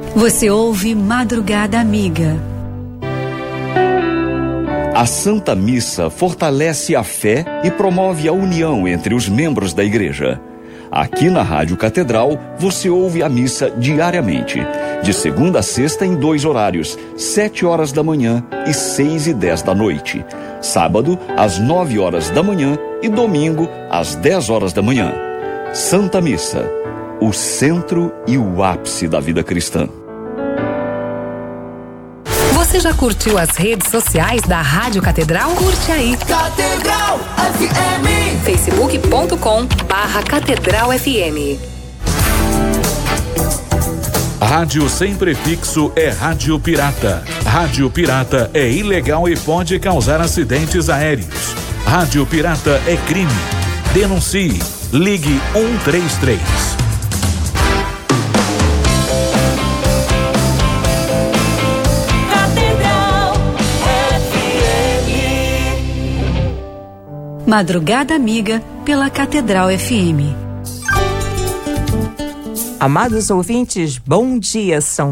Você ouve Madrugada Amiga. A Santa Missa fortalece a fé e promove a união entre os membros da igreja. Aqui na Rádio Catedral, você ouve a missa diariamente, de segunda a sexta em 2 horários, 7 horas da manhã e 6:10 da noite. Sábado, às 9 horas da manhã e domingo, às 10 horas da manhã. Santa Missa, o centro e o ápice da vida cristã. Você já curtiu as redes sociais da Rádio Catedral? Curte aí. Catedral FM. facebook.com/Catedral FM. Rádio sem prefixo é rádio pirata. Rádio pirata é ilegal e pode causar acidentes aéreos. Rádio pirata é crime. Denuncie. Ligue 133. Madrugada Amiga pela Catedral FM. Amados ouvintes, bom dia. São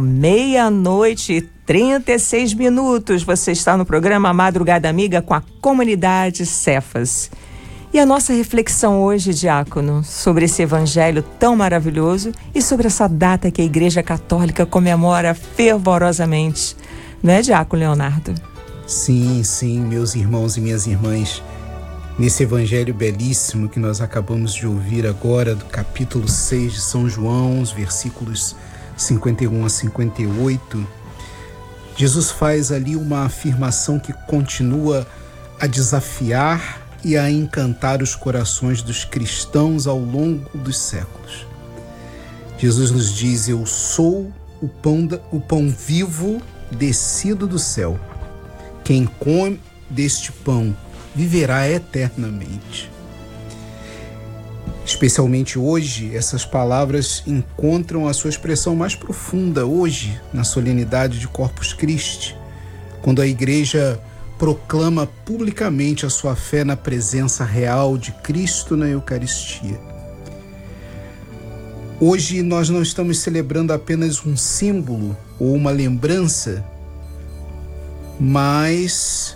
00:36. Você está no programa Madrugada Amiga com a comunidade Cefas. E a nossa reflexão hoje, Diácono, sobre esse evangelho tão maravilhoso e sobre essa data que a Igreja Católica comemora fervorosamente. Não é, Diácono Leonardo? Sim, meus irmãos e minhas irmãs. Nesse evangelho belíssimo que nós acabamos de ouvir agora, do capítulo 6 de São João, os versículos 51 a 58, Jesus faz ali uma afirmação que continua a desafiar e a encantar os corações dos cristãos ao longo dos séculos. Jesus nos diz: eu sou o pão vivo descido do céu. Quem come deste pão viverá eternamente. Especialmente hoje, essas palavras encontram a sua expressão mais profunda hoje, na solenidade de Corpus Christi, quando a Igreja proclama publicamente a sua fé na presença real de Cristo na Eucaristia. Hoje nós não estamos celebrando apenas um símbolo ou uma lembrança, mas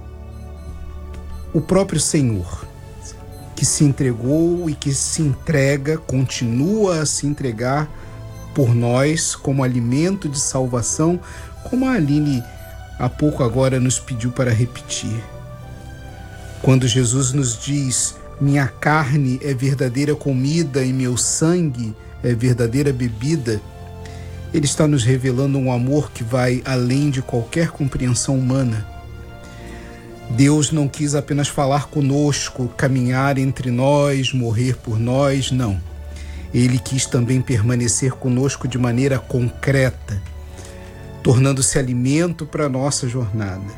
o próprio Senhor, que se entregou e que se entrega, continua a se entregar por nós como alimento de salvação, como a Aline há pouco agora nos pediu para repetir. Quando Jesus nos diz: minha carne é verdadeira comida e meu sangue é verdadeira bebida, Ele está nos revelando um amor que vai além de qualquer compreensão humana. Deus não quis apenas falar conosco, caminhar entre nós, morrer por nós, não. Ele quis também permanecer conosco de maneira concreta, tornando-se alimento para a nossa jornada.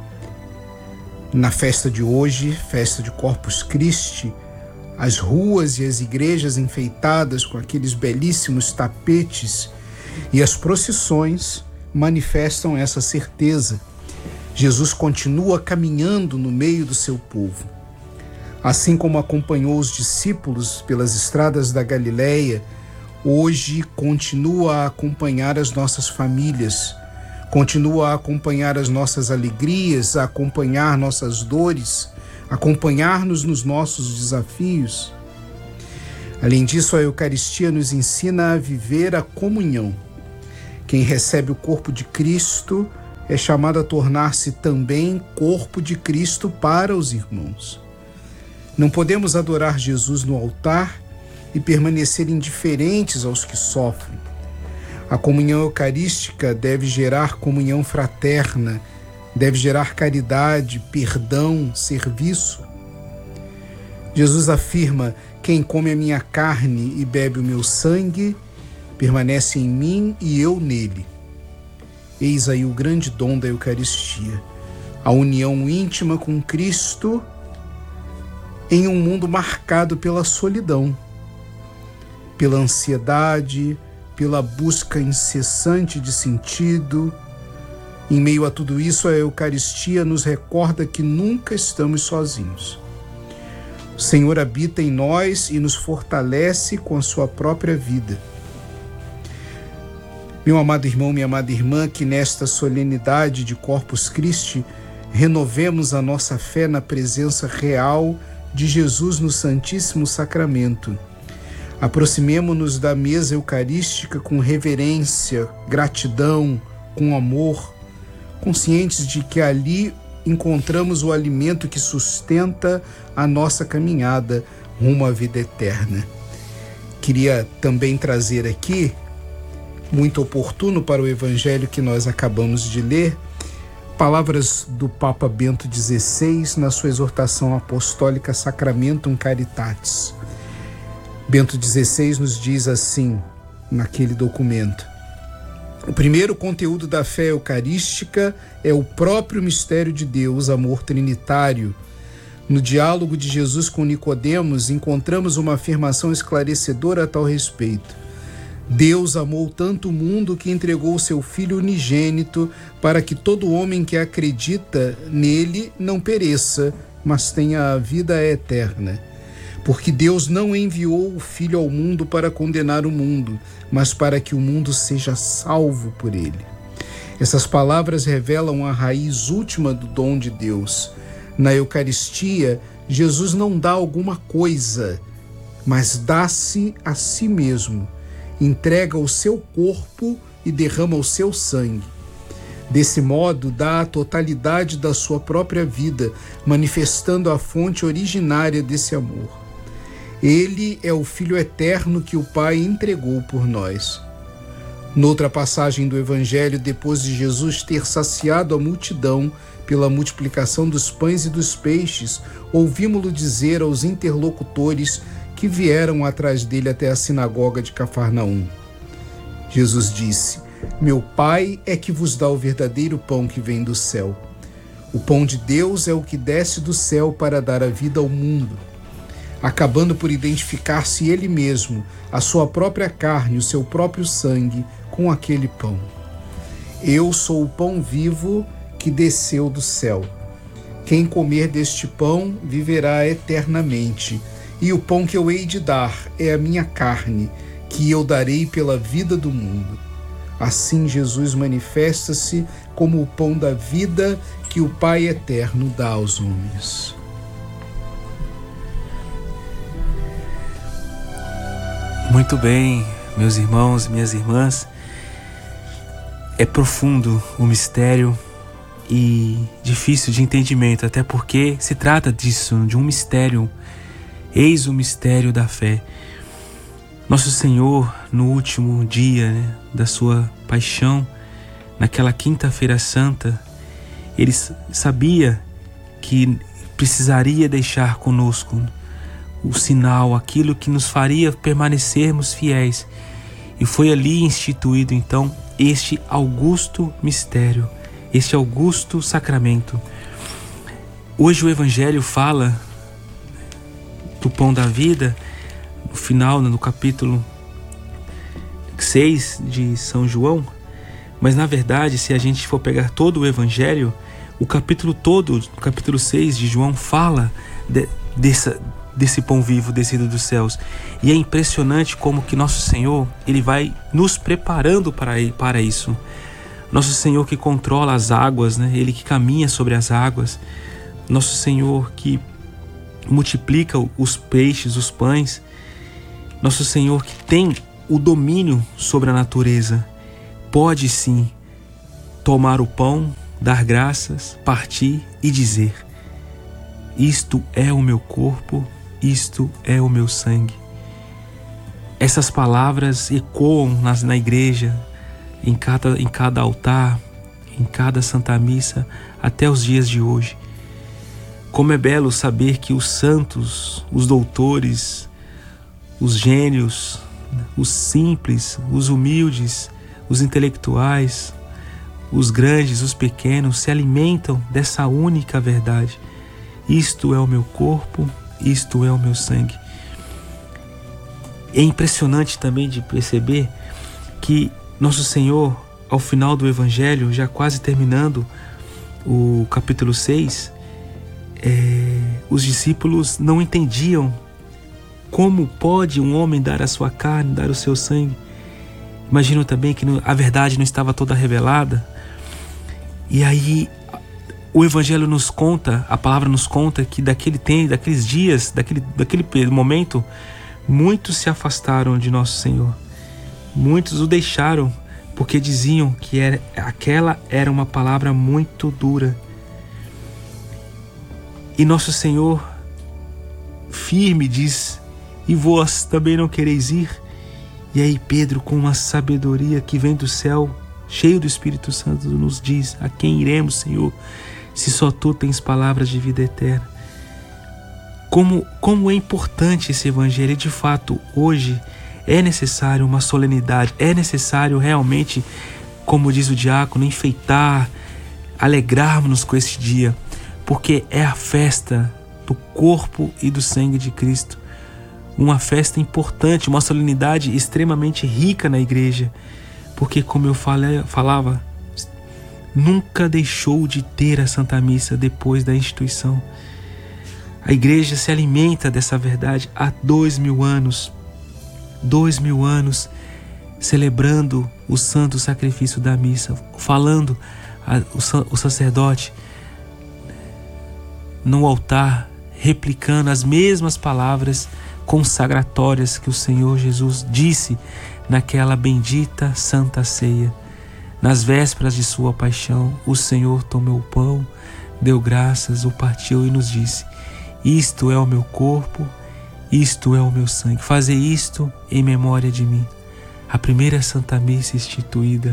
Na festa de hoje, festa de Corpus Christi, as ruas e as igrejas enfeitadas com aqueles belíssimos tapetes e as procissões manifestam essa certeza. Jesus continua caminhando no meio do seu povo. Assim como acompanhou os discípulos pelas estradas da Galileia, hoje continua a acompanhar as nossas famílias, continua a acompanhar as nossas alegrias, a acompanhar nossas dores, acompanhar-nos nos nossos desafios. Além disso, a Eucaristia nos ensina a viver a comunhão. Quem recebe o corpo de Cristo é chamado a tornar-se também corpo de Cristo para os irmãos. Não podemos adorar Jesus no altar e permanecer indiferentes aos que sofrem. A comunhão eucarística deve gerar comunhão fraterna, deve gerar caridade, perdão, serviço. Jesus afirma: quem come a minha carne e bebe o meu sangue, permanece em mim e eu nele. Eis aí o grande dom da Eucaristia, a união íntima com Cristo em um mundo marcado pela solidão, pela ansiedade, pela busca incessante de sentido. Em meio a tudo isso, a Eucaristia nos recorda que nunca estamos sozinhos. O Senhor habita em nós e nos fortalece com a sua própria vida. Meu amado irmão, minha amada irmã, que nesta solenidade de Corpus Christi renovemos a nossa fé na presença real de Jesus no Santíssimo Sacramento. Aproximemo-nos da mesa eucarística com reverência, gratidão, com amor, conscientes de que ali encontramos o alimento que sustenta a nossa caminhada rumo à vida eterna. Queria também trazer aqui, muito oportuno para o evangelho que nós acabamos de ler, palavras do Papa Bento XVI na sua exortação apostólica Sacramentum Caritatis. Bento XVI nos diz assim, naquele documento: o primeiro conteúdo da fé eucarística é o próprio mistério de Deus, amor trinitário. No diálogo de Jesus com Nicodemos, encontramos uma afirmação esclarecedora a tal respeito. Deus amou tanto o mundo que entregou o seu Filho unigênito para que todo homem que acredita nele não pereça, mas tenha a vida eterna. Porque Deus não enviou o Filho ao mundo para condenar o mundo, mas para que o mundo seja salvo por ele. Essas palavras revelam a raiz última do dom de Deus. Na Eucaristia, Jesus não dá alguma coisa, mas dá-se a si mesmo. Entrega o seu corpo e derrama o seu sangue. Desse modo, dá a totalidade da sua própria vida, manifestando a fonte originária desse amor. Ele é o Filho eterno que o Pai entregou por nós. Noutra passagem do Evangelho, depois de Jesus ter saciado a multidão pela multiplicação dos pães e dos peixes, ouvimos-lo dizer aos interlocutores que vieram atrás dele até a sinagoga de Cafarnaum. Jesus disse: meu Pai é que vos dá o verdadeiro pão que vem do céu. O pão de Deus é o que desce do céu para dar a vida ao mundo, acabando por identificar-se ele mesmo, a sua própria carne, o seu próprio sangue, com aquele pão. Eu sou o pão vivo que desceu do céu. Quem comer deste pão viverá eternamente, e o pão que eu hei de dar é a minha carne, que eu darei pela vida do mundo. Assim Jesus manifesta-se como o pão da vida que o Pai eterno dá aos homens. Muito bem, meus irmãos e minhas irmãs. É profundo o mistério e difícil de entendimento, até porque se trata disso, de um mistério. Eis o mistério da fé. Nosso Senhor, no último dia, da sua paixão, naquela quinta-feira santa, ele sabia que precisaria deixar conosco o sinal, aquilo que nos faria permanecermos fiéis. E foi ali instituído então este augusto mistério, este augusto sacramento. Hoje o Evangelho fala do pão da vida, no final, no capítulo 6 de São João, mas na verdade, se a gente for pegar todo o Evangelho, o capítulo todo, o capítulo 6 de João fala desse pão vivo descido dos céus. E é impressionante como que Nosso Senhor, ele vai nos preparando para isso. Nosso Senhor que controla as águas, Ele que caminha sobre as águas. Nosso Senhor que multiplica os peixes, os pães. Nosso Senhor que tem o domínio sobre a natureza. Pode sim tomar o pão, dar graças, partir e dizer: isto é o meu corpo, isto é o meu sangue. Essas palavras ecoam na igreja, em cada altar, em cada Santa Missa, até os dias de hoje. Como é belo saber que os santos, os doutores, os gênios, os simples, os humildes, os intelectuais, os grandes, os pequenos, se alimentam dessa única verdade. Isto é o meu corpo, isto é o meu sangue. É impressionante também de perceber que Nosso Senhor, ao final do Evangelho, já quase terminando o capítulo 6, os discípulos não entendiam como pode um homem dar a sua carne, dar o seu sangue. Imagino também que a verdade não estava toda revelada. E aí o Evangelho nos conta, a palavra nos conta que daqueles dias, daquele momento, muitos se afastaram de nosso Senhor. Muitos o deixaram porque diziam que aquela era uma palavra muito dura. E nosso Senhor firme diz: e vós também não quereis ir? E aí Pedro, com uma sabedoria que vem do céu, cheio do Espírito Santo, nos diz: a quem iremos, Senhor, se só tu tens palavras de vida eterna? Como é importante esse Evangelho. E de fato, hoje é necessário uma solenidade, é necessário realmente, como diz o diácono, enfeitar, alegrarmos-nos com este dia, porque é a festa do corpo e do sangue de Cristo. Uma festa importante, uma solenidade extremamente rica na igreja, porque, como eu falava, nunca deixou de ter a Santa Missa depois da instituição. A igreja se alimenta dessa verdade há 2000 anos. 2000 anos celebrando o santo sacrifício da missa, falando o sacerdote no altar, replicando as mesmas palavras consagratórias que o Senhor Jesus disse naquela bendita Santa Ceia. Nas vésperas de sua paixão, o Senhor tomou o pão, deu graças, o partiu e nos disse: isto é o meu corpo, isto é o meu sangue. Fazei isto em memória de mim. A primeira Santa Missa instituída,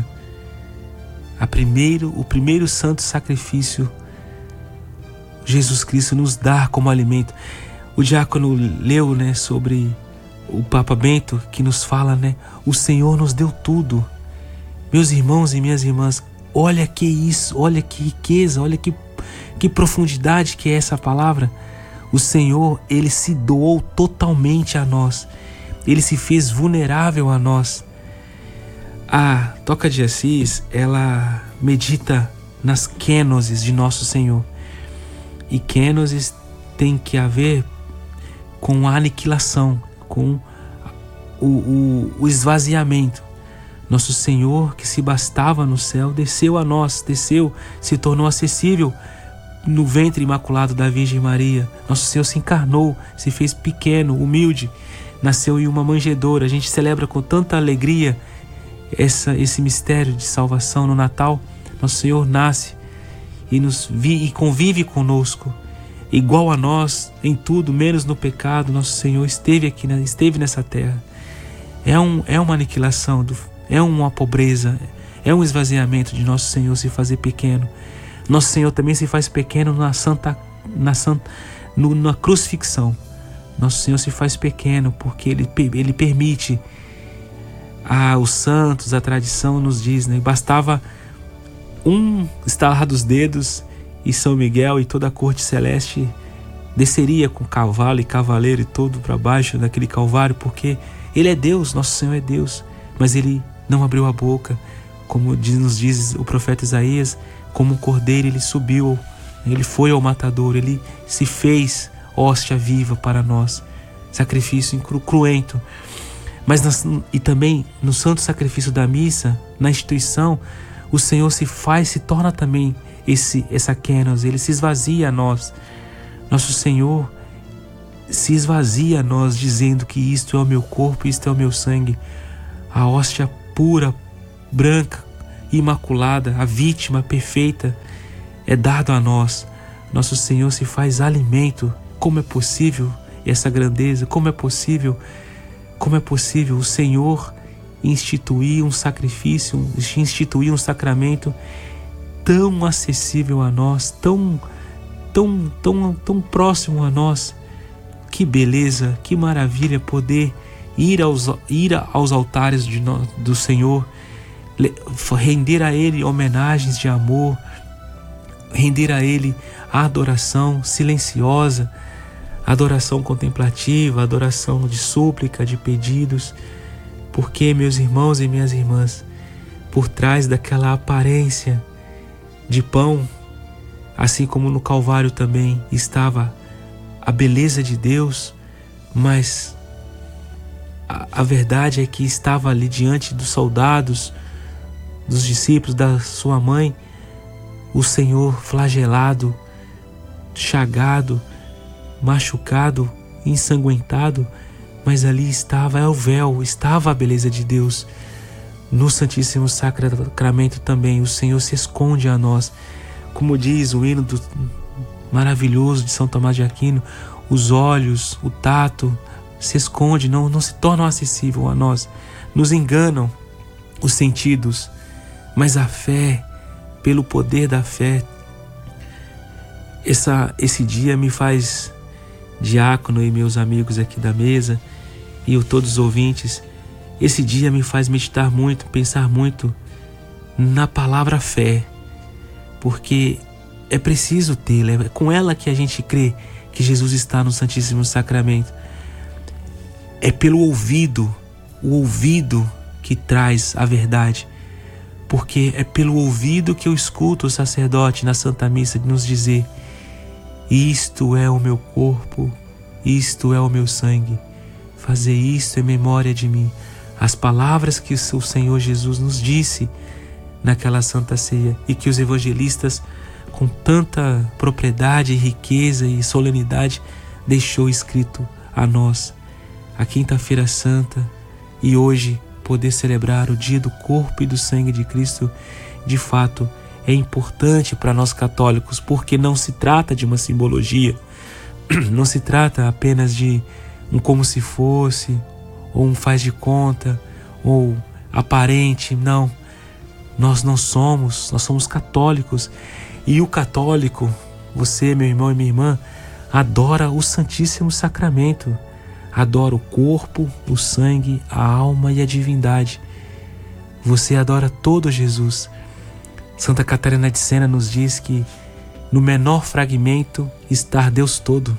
o primeiro santo sacrifício, Jesus Cristo nos dá como alimento. O diácono leu, sobre o Papa Bento, que nos fala, o Senhor nos deu tudo. Meus irmãos e minhas irmãs, olha que isso, olha que riqueza, olha que profundidade que é essa palavra. O Senhor, Ele se doou totalmente a nós. Ele se fez vulnerável a nós. A Toca de Assis, ela medita nas kênoses de nosso Senhor. E kênoses tem que haver com a aniquilação, com o esvaziamento. Nosso Senhor, que se bastava no céu, desceu a nós, se tornou acessível no ventre imaculado da Virgem Maria. Nosso Senhor se encarnou, se fez pequeno, humilde, nasceu em uma manjedoura. A gente celebra com tanta alegria esse mistério de salvação no Natal. Nosso Senhor nasce e convive conosco, igual a nós em tudo, menos no pecado. Nosso Senhor esteve nessa terra. É uma aniquilação, é uma pobreza, é um esvaziamento de nosso Senhor se fazer pequeno. Nosso Senhor também se faz pequeno na crucifixão. Nosso Senhor se faz pequeno porque Ele permite. Os santos, a tradição nos diz, bastava um estalar dos dedos e São Miguel e toda a corte celeste desceria com cavalo e cavaleiro e todo para baixo daquele calvário, porque Ele é Deus, nosso Senhor é Deus, mas Ele não abriu a boca, como nos diz o profeta Isaías. Como um cordeiro Ele subiu, Ele foi ao matadouro, Ele se fez hóstia viva para nós, sacrifício cruento. Mas e também no santo sacrifício da missa, na instituição, o Senhor se torna também essa kênos, Ele se esvazia a nós. Nosso Senhor se esvazia a nós, dizendo que isto é o meu corpo, isto é o meu sangue. A hóstia pura, branca, imaculada, a vítima perfeita é dado a nós. Nosso Senhor se faz alimento. Como é possível essa grandeza? Como é possível o Senhor instituir um sacrifício, instituir um sacramento tão acessível a nós, tão próximo a nós? Que beleza, que maravilha poder ir aos altares do Senhor, render a Ele homenagens de amor, render a Ele a adoração silenciosa, adoração contemplativa, adoração de súplica, de pedidos. Porque, meus irmãos e minhas irmãs, por trás daquela aparência de pão, assim como no Calvário também estava a beleza de Deus, mas a verdade é que estava ali diante dos soldados, dos discípulos, da sua mãe, o Senhor flagelado, chagado, machucado, ensanguentado, mas ali estava o véu, estava a beleza de Deus. No Santíssimo Sacramento também o Senhor se esconde a nós. Como diz o hino maravilhoso de São Tomás de Aquino, os olhos, o tato se esconde, não se tornam acessíveis a nós. Nos enganam os sentidos, mas a fé, pelo poder da fé, esse dia me faz, diácono e meus amigos aqui da mesa e todos os ouvintes, esse dia me faz meditar muito, pensar muito na palavra fé, porque é preciso tê-la, é com ela que a gente crê que Jesus está no Santíssimo Sacramento. É pelo ouvido, o ouvido que traz a verdade, porque é pelo ouvido que eu escuto o sacerdote na Santa Missa nos dizer: isto é o meu corpo, isto é o meu sangue, fazer isto em memória de mim. As palavras que o Senhor Jesus nos disse naquela Santa Ceia e que os evangelistas, com tanta propriedade, riqueza e solenidade, deixou escrito a nós. A Quinta-feira Santa e hoje poder celebrar o dia do corpo e do sangue de Cristo, de fato, é importante para nós católicos, porque não se trata de uma simbologia, não se trata apenas de um como se fosse, ou um faz de conta, ou aparente, não. Nós somos católicos. E o católico, você, meu irmão e minha irmã, adora o Santíssimo Sacramento, adora o corpo, o sangue, a alma e a divindade. Você adora todo Jesus. Santa Catarina de Sena nos diz que no menor fragmento está Deus todo.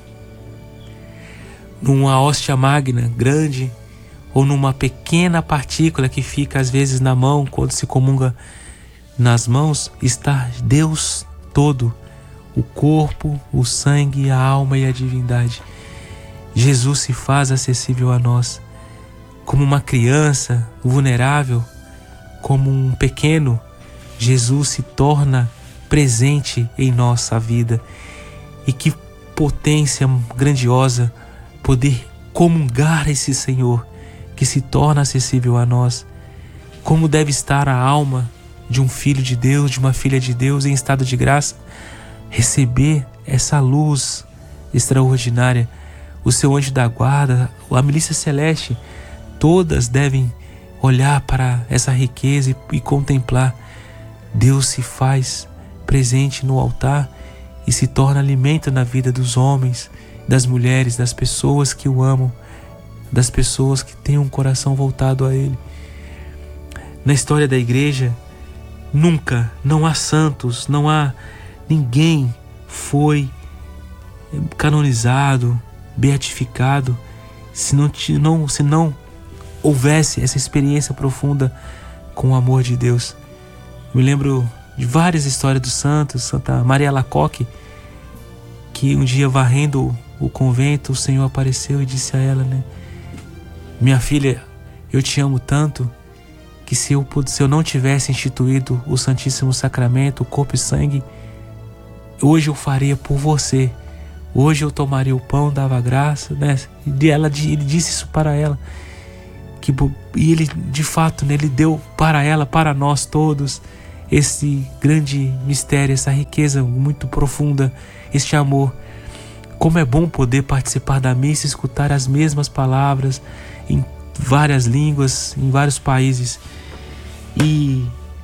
Numa hóstia magna, grande, ou numa pequena partícula que fica às vezes na mão, quando se comunga nas mãos, está Deus todo, o corpo, o sangue, a alma e a divindade. Jesus se faz acessível a nós, como uma criança vulnerável, como um pequeno. Jesus se torna presente em nossa vida. E que potência grandiosa poder comungar esse Senhor que se torna acessível a nós. Como deve estar a alma de um filho de Deus, de uma filha de Deus em estado de graça, receber essa luz extraordinária. O seu anjo da guarda, a milícia celeste, todas devem olhar para essa riqueza e contemplar. Deus se faz presente no altar e se torna alimento na vida dos homens, das mulheres, das pessoas que o amam, das pessoas que têm um coração voltado a Ele. Na história da igreja, nunca, não há santos, não há ninguém foi canonizado, beatificado, se não houvesse essa experiência profunda com o amor de Deus. Me lembro de várias histórias dos santos. Santa Maria Alacoque, que um dia varrendo o convento, o Senhor apareceu e disse a ela, minha filha, eu te amo tanto que se eu não tivesse instituído o Santíssimo Sacramento, o corpo e sangue, hoje eu faria por você. Hoje eu tomaria o pão, dava graça, Ele disse isso para ela. E ele, de fato, ele deu para ela, para nós todos, esse grande mistério, essa riqueza muito profunda, este amor. Como é bom poder participar da missa e escutar as mesmas palavras em várias línguas, em vários países. E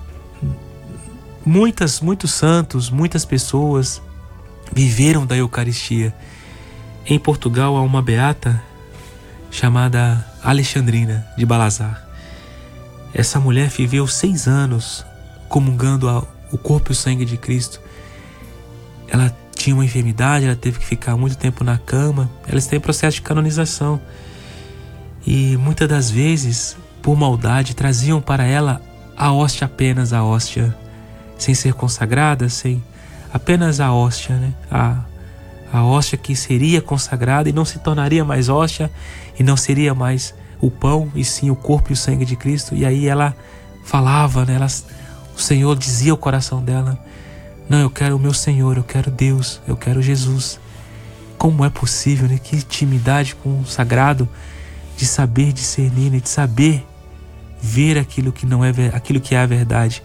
muitos santos, muitas pessoas viveram da Eucaristia. Em Portugal há uma beata chamada Alexandrina de Balazar. Essa mulher viveu 6 anos comungando o corpo e o sangue de Cristo. Ela tinha uma enfermidade, ela teve que ficar muito tempo na cama. Ela está em processo de canonização. E muitas das vezes, por maldade, traziam para ela a hóstia, apenas a hóstia, sem ser consagrada, apenas a hóstia, a hóstia que seria consagrada e não se tornaria mais hóstia e não seria mais o pão, e sim o corpo e o sangue de Cristo. E aí ela falava, né? O Senhor dizia ao coração dela: não, eu quero o meu Senhor, eu quero Deus, eu quero Jesus. Como é possível, né? Que intimidade com o sagrado, de saber discernir, né? De saber ver aquilo que não é, aquilo que é a verdade.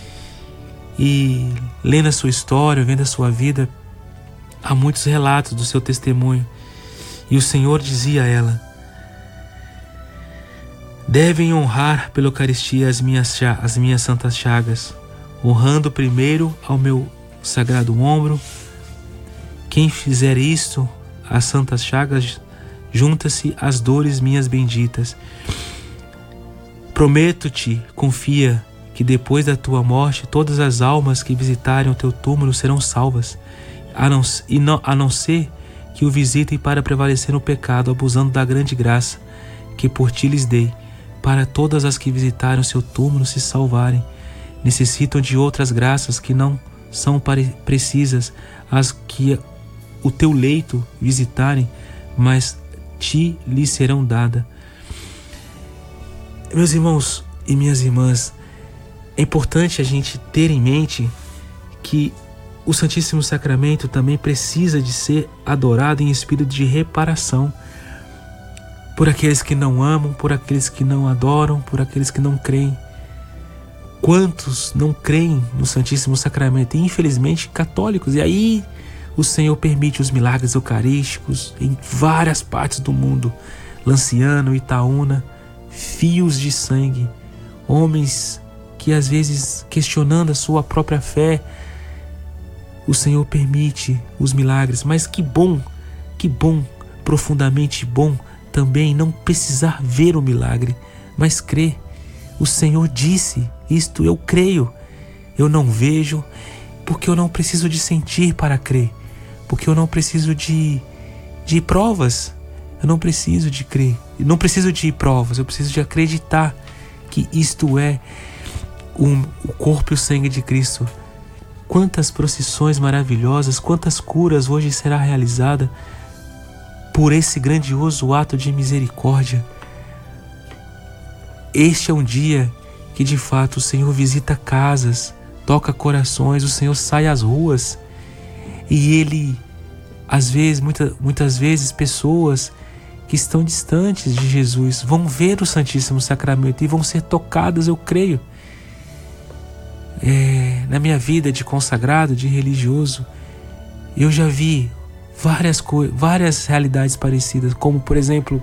E lendo a sua história, vendo a sua vida, há muitos relatos do seu testemunho. E o Senhor dizia a ela: devem honrar pela Eucaristia as minhas santas chagas, honrando primeiro ao meu sagrado ombro. Quem fizer isto, as santas chagas, junta-se às dores minhas benditas. Prometo-te, confia, que depois da tua morte todas as almas que visitarem o teu túmulo serão salvas, a não ser que o visitem para prevalecer no pecado, abusando da grande graça que por ti lhes dei. Para todas as que visitarem o seu túmulo se salvarem, necessitam de outras graças que não são precisas as que o teu leito visitarem, mas ti lhes serão dadas. Meus irmãos e minhas irmãs, é importante a gente ter em mente que o Santíssimo Sacramento também precisa de ser adorado em espírito de reparação por aqueles que não amam, por aqueles que não adoram, por aqueles que não creem. Quantos não creem no Santíssimo Sacramento? E, infelizmente, católicos. E aí o Senhor permite os milagres eucarísticos em várias partes do mundo. Lanciano, Itaúna, fios de sangue, homens que às vezes, questionando a sua própria fé, o Senhor permite os milagres. Mas que bom, profundamente bom também não precisar ver o milagre, mas crer. O Senhor disse isto, eu creio. Eu não vejo, porque eu não preciso de sentir para crer, porque eu não preciso de provas. Eu não preciso de crer, não preciso de provas, eu preciso de acreditar que isto é o corpo e o sangue de Cristo. Quantas procissões maravilhosas, quantas curas hoje será realizada por esse grandioso ato de misericórdia. Este é um dia que de fato o Senhor visita casas, toca corações, o Senhor sai às ruas e Ele, às vezes, muitas vezes, pessoas que estão distantes de Jesus vão ver o Santíssimo Sacramento e vão ser tocadas, eu creio. Na minha vida de consagrado, de religioso, eu já vi várias realidades parecidas, como por exemplo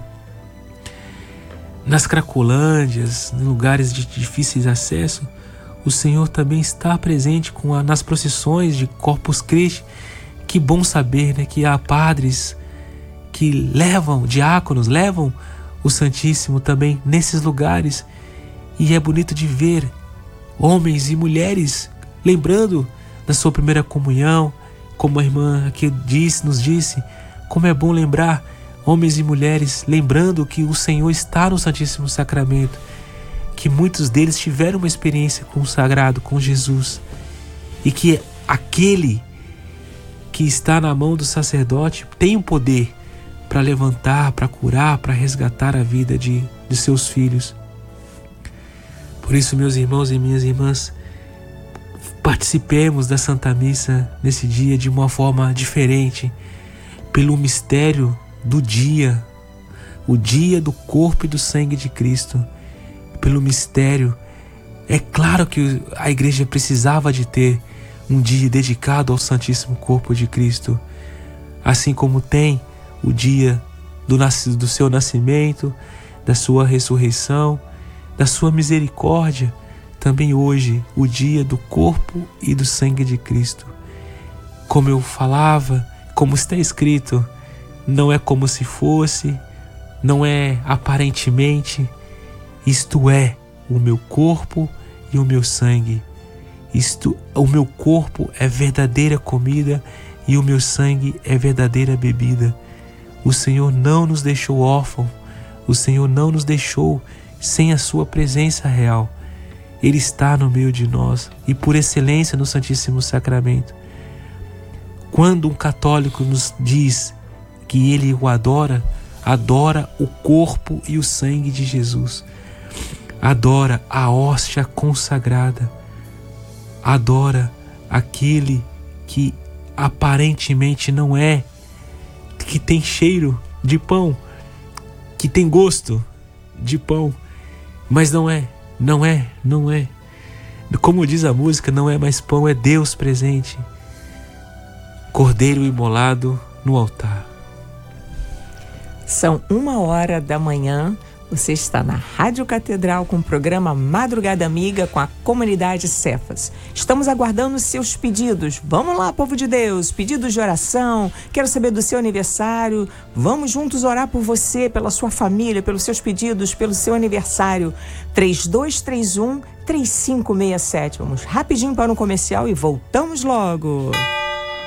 nas Cracolândias, em lugares de difíceis acesso, o Senhor também está presente nas procissões de Corpus Christi. Que bom saber, né, que há padres que diáconos levam o Santíssimo também nesses lugares, e é bonito de ver homens e mulheres lembrando da sua primeira comunhão, como a irmã aqui nos disse, como é bom lembrar, homens e mulheres lembrando que o Senhor está no Santíssimo Sacramento, que muitos deles tiveram uma experiência com o sagrado, com Jesus, e que aquele que está na mão do sacerdote tem o poder para levantar, para curar, para resgatar a vida de seus filhos. Por isso, meus irmãos e minhas irmãs, participemos da Santa Missa nesse dia de uma forma diferente, pelo mistério do dia, o dia do corpo e do sangue de Cristo, pelo mistério. É claro que a igreja precisava de ter um dia dedicado ao Santíssimo Corpo de Cristo, assim como tem o dia do seu nascimento, da sua ressurreição, da sua misericórdia, também hoje o dia do corpo e do sangue de Cristo. Como eu falava, como está escrito, não é como se fosse, não é aparentemente, isto é o meu corpo e o meu sangue. O meu corpo é verdadeira comida e o meu sangue é verdadeira bebida. O Senhor não nos deixou órfãos, o Senhor não nos deixou sem a sua presença real. Ele está no meio de nós e por excelência no Santíssimo Sacramento. Quando um católico nos diz que ele o adora, adora o corpo e o sangue de Jesus, adora a hóstia consagrada, adora aquele que aparentemente não é, que tem cheiro de pão, que tem gosto de pão, mas não é. Como diz a música, não é mais pão, é Deus presente. Cordeiro imolado no altar. São 1h da manhã. Você está na Rádio Catedral com o programa Madrugada Amiga com a comunidade Cefas. Estamos aguardando os seus pedidos. Vamos lá, povo de Deus, pedidos de oração. Quero saber do seu aniversário. Vamos juntos orar por você, pela sua família, pelos seus pedidos, pelo seu aniversário. 3231-3567. Vamos rapidinho para um comercial e voltamos logo.